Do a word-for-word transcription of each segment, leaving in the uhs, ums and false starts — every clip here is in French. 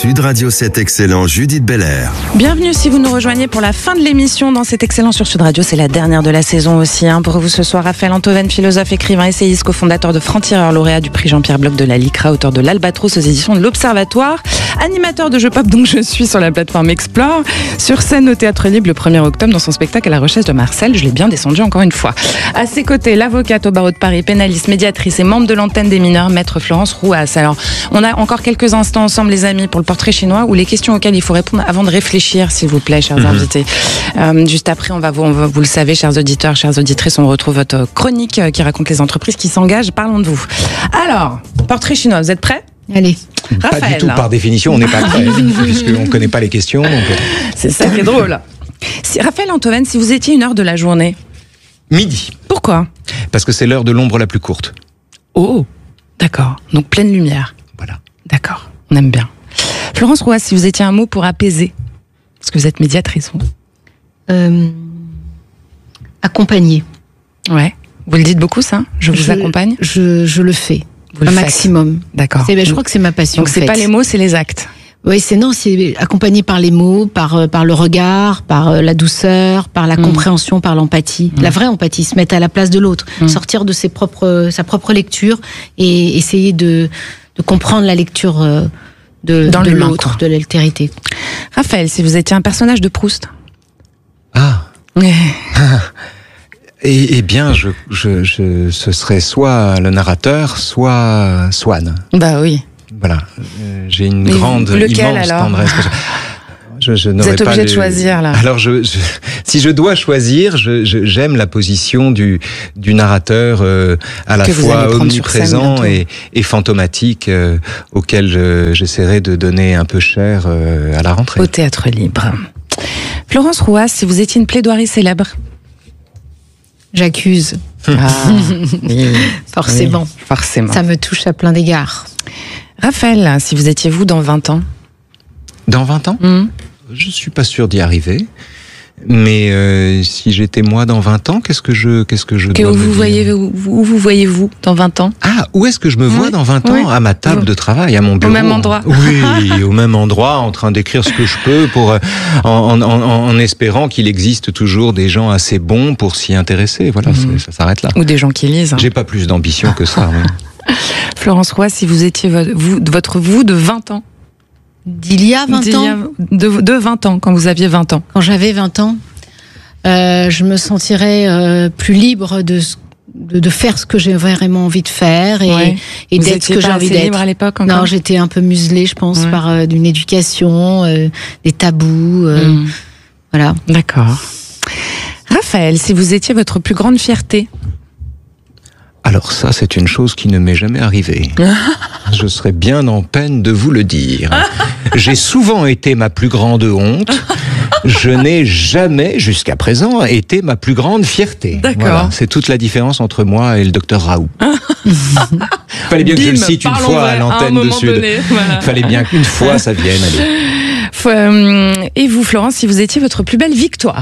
Sud Radio sept Excellent, Judith Belair. Bienvenue si vous nous rejoignez pour la fin de l'émission dans cet Excellent sur Sud Radio. C'est la dernière de la saison aussi. Hein. Pour vous ce soir, Raphaël Antoven, philosophe, écrivain, essayiste, cofondateur de Franc-Tireur, lauréat du prix Jean-Pierre Bloch de la LICRA, auteur de l'Albatros aux éditions de l'Observatoire, animateur de jeux pop, donc je suis sur la plateforme Explore, sur scène au Théâtre Libre le premier octobre dans son spectacle À la recherche de Marcel. Je l'ai bien descendu encore une fois. À ses côtés, l'avocate au barreau de Paris, pénaliste, médiatrice et membre de l'antenne des mineurs, maître Florence Rouas. Alors, on a encore quelques instants ensemble, les amis, pour le portrait chinois ou les questions auxquelles il faut répondre avant de réfléchir, s'il vous plaît, chers mmh. invités. Euh, juste après, on va, vous, on va, vous le savez, chers auditeurs, chères auditrices, on retrouve votre chronique qui raconte les entreprises qui s'engagent. Parlons de vous. Alors, portrait chinois, vous êtes prêts ? Allez. Pas Raphaël. du tout, par définition, on n'est pas prêt, puisqu'on ne connaît pas les questions. Donc... C'est ça qui est drôle. Si, Raphaël Antoven, si vous étiez une heure de la journée. Midi. Pourquoi ? Parce que c'est l'heure de l'ombre la plus courte. Oh, d'accord. Donc pleine lumière. Voilà. D'accord, on aime bien. Florence Rouas, si vous étiez un mot pour apaiser, parce que vous êtes médiatrice. Vous. Euh, accompagner. Ouais. Vous le dites beaucoup, ça ? Je vous je, accompagne ? je, je le fais. Vous un le maximum. Faites. D'accord. C'est, ben, je crois que c'est ma passion. Donc c'est en fait. pas les mots, c'est les actes. Oui, c'est non, c'est accompagné par les mots, par par le regard, par la douceur, par la mmh. compréhension, par l'empathie, mmh. la vraie empathie, se mettre à la place de l'autre, mmh. sortir de ses propres sa propre lecture et essayer de de comprendre la lecture de Dans de l'humain, l'autre, quoi. de l'altérité. Raphaël, si vous étiez un personnage de Proust. Ah. Et, et bien, je, je, je, ce serait soit le narrateur, soit Swann. Bah oui. Voilà, euh, j'ai une Mais grande, lequel, immense alors tendresse. Je, je Vous êtes pas obligé les... de choisir, là. Alors, je, je, si je dois choisir, je, je, j'aime la position du, du narrateur euh, à la que fois omniprésent et, et fantomatique, euh, auquel je, j'essaierai de donner un peu cher euh, à la rentrée. Au Théâtre Libre. Florence Rouas, si vous étiez une plaidoirie célèbre. J'accuse. Ah, oui, forcément. Oui, forcément. Ça me touche à plein d'égards. Raphaël, si vous étiez vous dans vingt ans. Dans vingt ans mmh. Je suis pas sûr d'y arriver. Mais euh, si j'étais moi dans vingt ans, qu'est-ce que je, qu'est-ce que je que dois vous me dire voyez, où, où vous voyez-vous dans vingt ans ? Ah, où est-ce que je me vois oui. dans vingt ans ? Oui. À ma table de travail, à mon bureau. Au même endroit. Oui, au même endroit, en train d'écrire ce que je peux, pour, en, en, en, en espérant qu'il existe toujours des gens assez bons pour s'y intéresser. Voilà, mmh. ça s'arrête là. Ou des gens qui lisent. Hein. J'ai pas plus d'ambition que ça. Oui. Florence Rouas, si vous étiez votre vous, votre vous de vingt ans. D'il y a vingt D'il ans y a, de, de vingt ans, quand vous aviez vingt ans. Quand j'avais vingt ans, euh, je me sentirais euh, plus libre de, de, de faire ce que j'ai vraiment envie de faire et, ouais. et vous d'être ce que j'ai envie d'être. Libre à l'époque encore ? Non, j'étais un peu muselée, je pense, ouais. par euh, une éducation, euh, des tabous. Euh, mmh. Voilà. D'accord. Raphaël, si vous étiez votre plus grande fierté ? Alors ça, c'est une chose qui ne m'est jamais arrivée. Je serais bien en peine de vous le dire. J'ai souvent été ma plus grande honte. Je n'ai jamais, jusqu'à présent, été ma plus grande fierté. D'accord. Voilà, c'est toute la différence entre moi et le docteur Raoult. Fallait bien Bim, que je le cite une fois à l'antenne de Sud. Donné, voilà. Fallait bien qu'une fois ça vienne. Allez. Et vous, Florence, si vous étiez votre plus belle victoire ?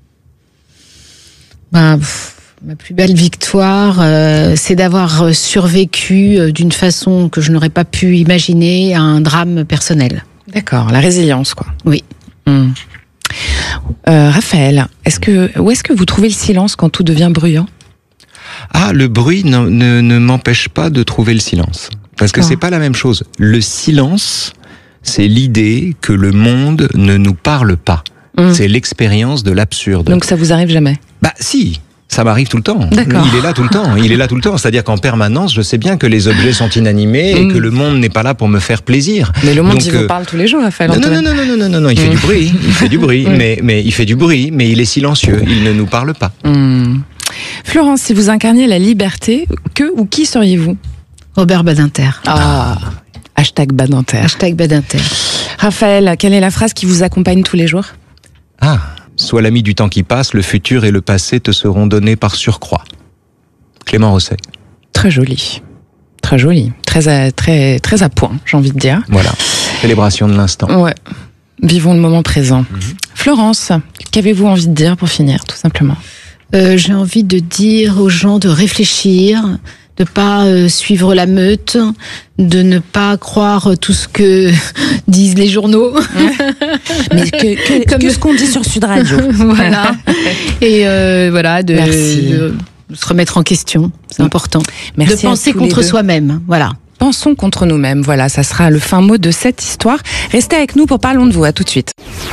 Bah, pff. Ma plus belle victoire, euh, c'est d'avoir survécu euh, d'une façon que je n'aurais pas pu imaginer à un drame personnel. D'accord, la résilience, quoi. Oui. Mmh. Euh, Raphaël, est-ce que, où est-ce que vous trouvez le silence quand tout devient bruyant ? Ah, le bruit ne, ne, ne m'empêche pas de trouver le silence. Parce que c'est pas la même chose. Le silence, c'est l'idée que le monde ne nous parle pas. Mmh. C'est l'expérience de l'absurde. Donc ça vous arrive jamais ? Bah si. Ça m'arrive tout le temps. D'accord. Il est là tout le temps. Il est là tout le temps. C'est-à-dire qu'en permanence, je sais bien que les objets sont inanimés et mmh. que le monde n'est pas là pour me faire plaisir. Mais le monde, Donc, il euh... vous parle tous les jours, Raphaël. Non, non, non, non, non, non, non, non. Il mmh. fait du bruit. Il fait du bruit. Mmh. Mais, mais il fait du bruit. Mais il est silencieux. Il ne nous parle pas. Mmh. Florence, si vous incarniez la liberté, que ou qui seriez-vous ? Robert Badinter. Ah. Hashtag Badinter. Hashtag Badinter. Raphaël, quelle est la phrase qui vous accompagne tous les jours ? Ah. Sois l'ami du temps qui passe, le futur et le passé te seront donnés par surcroît. Clément Rosset. Très joli. Très joli. Très à, très, très à point, j'ai envie de dire. Voilà. Célébration de l'instant. Ouais. Vivons le moment présent. Mmh. Florence, qu'avez-vous envie de dire pour finir, tout simplement ? euh, J'ai envie de dire aux gens de réfléchir, de pas euh, suivre la meute, de ne pas croire tout ce que disent les journaux. Mais que, que, Comme... qu'est-ce qu'on dit sur Sud Radio? Voilà. Et euh, voilà, de, Merci. de se remettre en question, c'est important. Merci de penser à tous contre les deux. soi-même, voilà. Pensons contre nous-mêmes, voilà, ça sera le fin mot de cette histoire. Restez avec nous pour Parlons de vous, à tout de suite.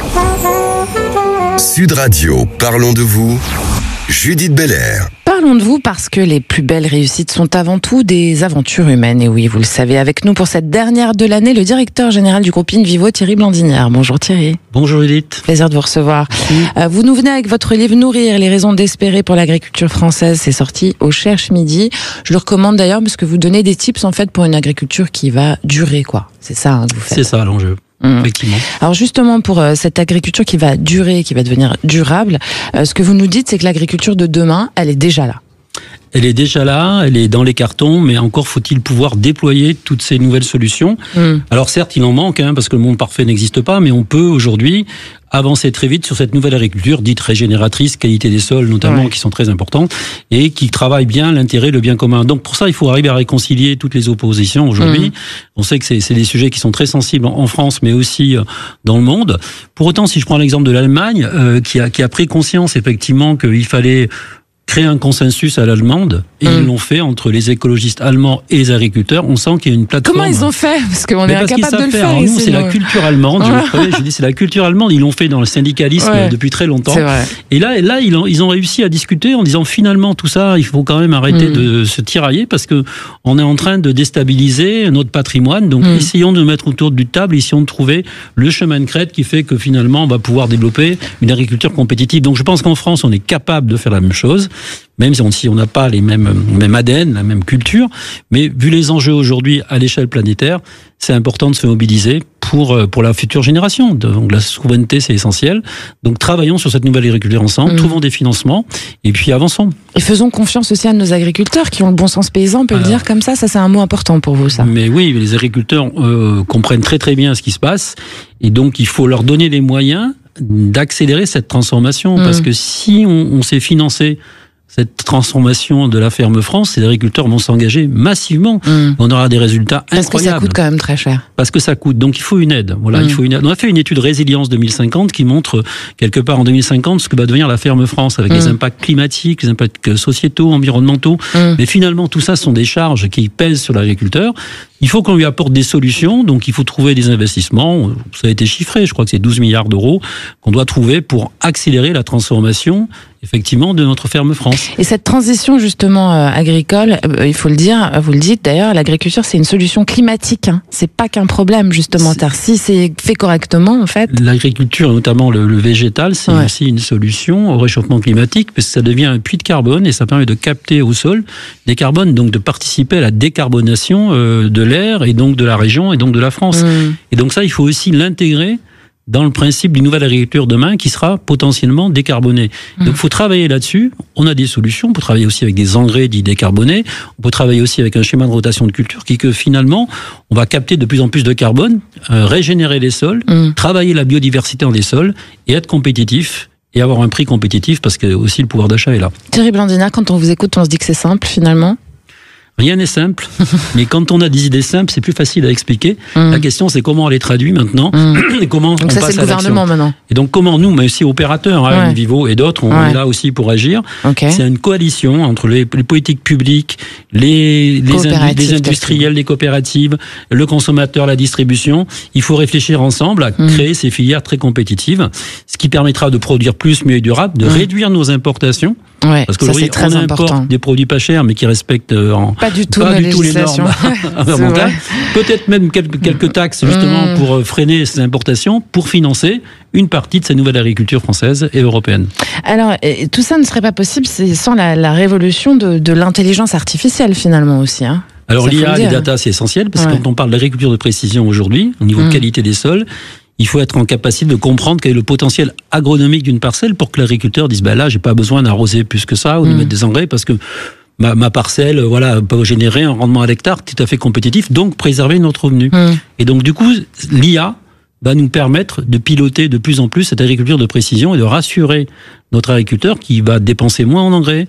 Sud Radio, parlons de vous. Judith Belair. Parlons de vous parce que les plus belles réussites sont avant tout des aventures humaines. Et oui, vous le savez, avec nous pour cette dernière de l'année, le directeur général du groupe InVivo, Thierry Blandinière. Bonjour Thierry. Bonjour Edith. Plaisir de vous recevoir. Euh, vous nous venez avec votre livre Nourrir les raisons d'espérer pour l'agriculture française. C'est sorti au Cherche Midi. Je le recommande d'ailleurs parce que vous donnez des tips en fait pour une agriculture qui va durer, quoi. C'est ça hein, que vous faites. C'est ça l'enjeu. Mmh. Effectivement. Alors justement, pour euh, cette agriculture qui va durer, qui va devenir durable, euh, ce que vous nous dites, c'est que l'agriculture de demain, elle est déjà là. Elle est déjà là, elle est dans les cartons, mais encore faut-il pouvoir déployer toutes ces nouvelles solutions. Mmh. Alors certes, il en manque, hein, parce que le monde parfait n'existe pas, mais on peut aujourd'hui avancer très vite sur cette nouvelle agriculture dite régénératrice, qualité des sols notamment, ouais. qui sont très importantes, et qui travaille bien l'intérêt, le bien commun. Donc pour ça, il faut arriver à réconcilier toutes les oppositions aujourd'hui. Mmh. On sait que c'est, c'est des sujets qui sont très sensibles en France, mais aussi dans le monde. Pour autant, si je prends l'exemple de l'Allemagne, euh, qui a, qui a pris conscience effectivement qu'il fallait créer un consensus à l'allemande, et mmh. ils l'ont fait entre les écologistes allemands et les agriculteurs. On sent qu'il y a une plateforme. Comment ils ont fait? Parce qu'on est incapable de le faire. Alors, nous, ici, c'est non. la culture allemande. Je, je dis, c'est la culture allemande. Ils l'ont fait dans le syndicalisme ouais. depuis très longtemps. C'est vrai. Et là, là, ils ont, ils ont réussi à discuter en disant finalement tout ça, il faut quand même arrêter mmh. de se tirailler parce que on est en train de déstabiliser notre patrimoine. Donc, mmh. essayons de nous mettre autour d'une table, essayons de trouver le chemin de crête qui fait que finalement, on va pouvoir développer une agriculture compétitive. Donc, je pense qu'en France, on est capable de faire la même chose. Même si on n'a pas les mêmes, mêmes A D N, la même culture, mais vu les enjeux aujourd'hui à l'échelle planétaire, c'est important de se mobiliser pour, pour la future génération. Donc la souveraineté, c'est essentiel. Donc travaillons sur cette nouvelle agriculture ensemble, mmh. trouvons des financements, et puis avançons. Et faisons confiance aussi à nos agriculteurs qui ont le bon sens paysan, on peut Alors, le dire comme ça, ça c'est un mot important pour vous, ça. Mais oui, les agriculteurs euh, comprennent très très bien ce qui se passe, et donc il faut leur donner les moyens d'accélérer cette transformation, mmh. parce que si on, on s'est financé cette transformation de la ferme France, les agriculteurs vont s'engager massivement. Mmh. On aura des résultats Parce incroyables. Parce que ça coûte quand même très cher. Parce que ça coûte. Donc il faut une aide. Voilà, mmh. il faut une aide. On a fait une étude Résilience deux mille cinquante qui montre quelque part en deux mille cinquante ce que va devenir la ferme France avec mmh. les impacts climatiques, les impacts sociétaux, environnementaux. Mmh. Mais finalement, tout ça sont des charges qui pèsent sur l'agriculteur. Il faut qu'on lui apporte des solutions. Donc il faut trouver des investissements. Ça a été chiffré. Je crois que c'est douze milliards d'euros qu'on doit trouver pour accélérer la transformation effectivement de notre ferme France. Et cette transition justement euh, agricole, euh, il faut le dire, vous le dites d'ailleurs, l'agriculture c'est une solution climatique. Hein. C'est pas qu'un problème justement. C'est... Si c'est fait correctement en fait. L'agriculture, notamment le, le végétal, c'est ouais. aussi une solution au réchauffement climatique parce que ça devient un puits de carbone et ça permet de capter au sol des carbones, donc de participer à la décarbonation euh, de l'air et donc de la région et donc de la France. Mmh. Et donc ça, il faut aussi l'intégrer dans le principe d'une nouvelle agriculture demain qui sera potentiellement décarbonée. Mmh. Donc il faut travailler là-dessus. On a des solutions. On peut travailler aussi avec des engrais dits décarbonés. On peut travailler aussi avec un schéma de rotation de culture qui que finalement, on va capter de plus en plus de carbone, euh, régénérer les sols, mmh. travailler la biodiversité dans les sols et être compétitif et avoir un prix compétitif parce que aussi le pouvoir d'achat est là. Thierry Blandinière, quand on vous écoute, on se dit que c'est simple finalement. Rien n'est simple, mais quand on a des idées simples, c'est plus facile à expliquer. Mmh. La question, c'est comment on les traduit maintenant mmh. et comment donc on ça, passe c'est le à gouvernement l'action. Maintenant. Et donc comment nous, mais aussi opérateurs, hein, ouais. InVivo et d'autres, on ouais. est là aussi pour agir. Okay. C'est une coalition entre les, les politiques publiques, les, les, indu- les industriels, les coopératives, le consommateur, la distribution. Il faut réfléchir ensemble à mmh. créer ces filières très compétitives, ce qui permettra de produire plus, mieux et durable, de mmh. réduire nos importations. Ouais, parce que ça, c'est très on importe important. Des produits pas chers, mais qui respectent en, pas du tout, pas du tout les normes environnementales. Peut-être même quelques, quelques taxes justement mmh. pour freiner ces importations, pour financer une partie de cette nouvelle agriculture française et européenne. Alors, et, tout ça ne serait pas possible sans la, la révolution de, de l'intelligence artificielle finalement aussi. Hein. Alors l'I A, les data, c'est essentiel parce ouais. que quand on parle d'agriculture de précision aujourd'hui, au niveau mmh. de qualité des sols, il faut être en capacité de comprendre quel est le potentiel agronomique d'une parcelle pour que l'agriculteur dise ben là, j'ai pas besoin d'arroser plus que ça ou de mmh. mettre des engrais parce que ma, ma parcelle voilà, peut générer un rendement à l'hectare tout à fait compétitif, donc préserver notre revenu. Mmh. Et donc, du coup, l'I A va nous permettre de piloter de plus en plus cette agriculture de précision et de rassurer notre agriculteur qui va dépenser moins en engrais,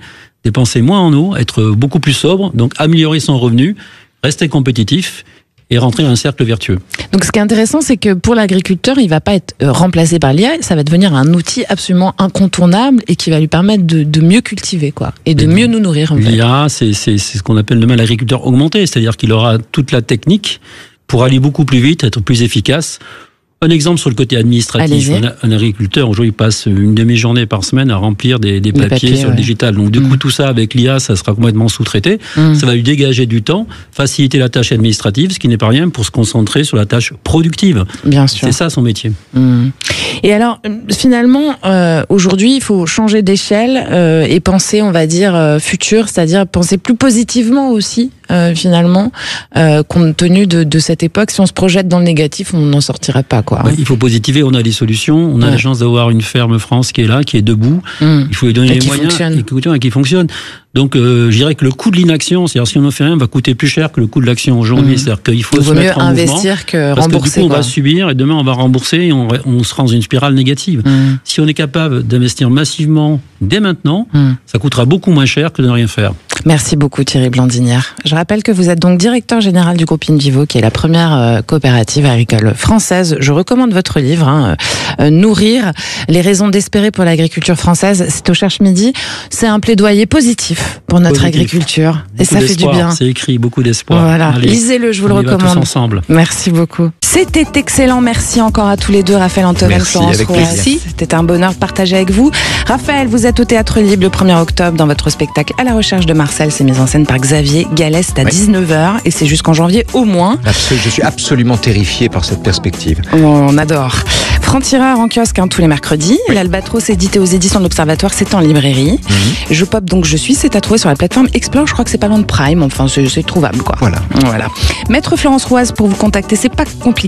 dépenser moins en eau, être beaucoup plus sobre, donc améliorer son revenu, rester compétitif et rentrer dans un cercle vertueux. Donc ce qui est intéressant, c'est que pour l'agriculteur, il ne va pas être remplacé par l'I A, ça va devenir un outil absolument incontournable et qui va lui permettre de, de mieux cultiver quoi, et de et mieux nous nourrir. En fait. L'I A, c'est, c'est, c'est ce qu'on appelle demain l'agriculteur augmenté, c'est-à-dire qu'il aura toute la technique pour aller beaucoup plus vite, être plus efficace. Un exemple sur le côté administratif, un, un agriculteur aujourd'hui passe une demi-journée par semaine à remplir des, des papiers, papiers sur ouais. le digital. Donc du mmh. coup tout ça avec l'I A, ça sera complètement sous-traité. Mmh. Ça va lui dégager du temps, faciliter la tâche administrative, ce qui n'est pas rien pour se concentrer sur la tâche productive. Bien sûr. C'est ça son métier. Mmh. Et alors finalement, euh, aujourd'hui, il faut changer d'échelle euh, et penser, on va dire, euh, futur, c'est-à-dire penser plus positivement aussi. Euh, finalement, euh, compte tenu de, de cette époque, si on se projette dans le négatif, on n'en sortirait pas, quoi. Bah, il faut positiver, on a des solutions, on a ouais. la chance d'avoir une ferme France qui est là, qui est debout, mmh. il faut lui donner et les moyens fonctionne. Et, qui, et qui fonctionne. Donc, euh, je dirais que le coût de l'inaction, c'est-à-dire si on ne fait rien, va coûter plus cher que le coût de l'action aujourd'hui. Mmh. C'est-à-dire qu'il faut il se mettre en mouvement. Investir que parce rembourser. Que du coup, on quoi. va subir et demain on va rembourser et on, on sera dans une spirale négative. Mmh. Si on est capable d'investir massivement dès maintenant, mmh. ça coûtera beaucoup moins cher que de ne rien faire. Merci beaucoup Thierry Blandinière. Je rappelle que vous êtes donc directeur général du groupe InVivo, qui est la première euh, coopérative agricole française. Je recommande votre livre, hein, euh, Nourrir, les raisons d'espérer pour l'agriculture française. C'est au Cherche Midi. C'est un plaidoyer positif pour notre positif. agriculture. Beaucoup et ça fait du bien. C'est écrit, beaucoup d'espoir. Voilà. Allez, lisez-le, je vous le recommande. Tous ensemble. Merci beaucoup. C'était excellent. Merci encore à tous les deux, Raphaël Antoven, Florence Rouas. C'était un bonheur de partager avec vous. Raphaël, vous êtes au Théâtre Libre le premier octobre dans votre spectacle À la recherche de Marcel. C'est mis en scène par Xavier Galès. C'est à oui. dix-neuf heures et c'est jusqu'en janvier au moins. Absolument, je suis absolument terrifié par cette perspective. On adore. Franc-tireur en kiosque hein, tous les mercredis. Oui. L'Albatros édité aux éditions de l'Observatoire, c'est en librairie. Mm-hmm. Je pop donc je suis, c'est à trouver sur la plateforme Explore. Je crois que c'est pas loin de Prime. Enfin, c'est, c'est trouvable quoi. Voilà. Voilà. Maître Florence Rouas, pour vous contacter, c'est pas compliqué.